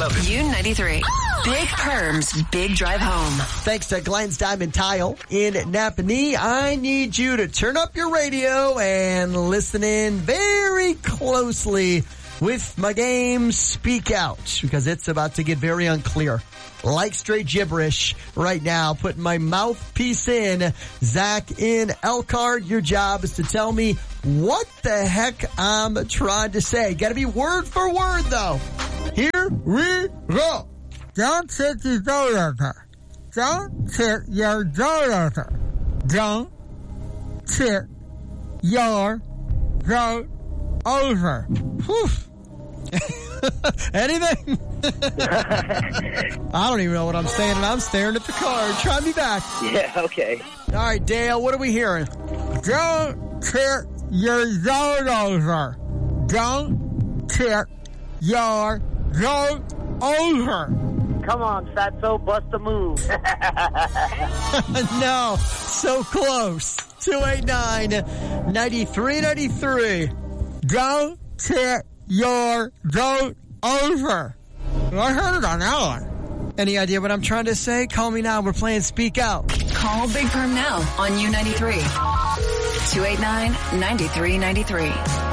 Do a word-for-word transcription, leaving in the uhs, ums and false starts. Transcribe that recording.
eleven. U ninety-three. Big Perms, Big Drive Home. Thanks to Glenn's Diamond Tile in Napanee. I need you to turn up your radio and listen in very closely with my game Speak Out, because it's about to get very unclear. Like straight gibberish right now, putting my mouthpiece in. Zach in Elkhart, your job is to tell me what the heck I'm trying to say. Gotta be word for word though. Here we go. Don't tip your door over. Don't tip your door over. Don't tip your door over. Whew. Anything? I don't even know what I'm saying, and I'm staring at the card. Try me back. Yeah, okay. All right, Dale, what are we hearing? Don't tip your door over. Don't tip your door over. Come on, Fatso, bust a move. No, so close. two eight nine, nine three nine three. Don't tip your door over. I heard it on that one. Any idea what I'm trying to say? Call me now. We're playing Speak Out. Call Big Perm now on U ninety-three. two eight nine, nine three nine three.